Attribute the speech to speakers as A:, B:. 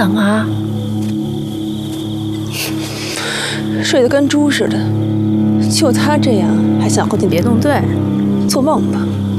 A: 冷啊？
B: 睡得跟猪似的，就他这样还想和你
A: 别弄对，
B: 做梦吧。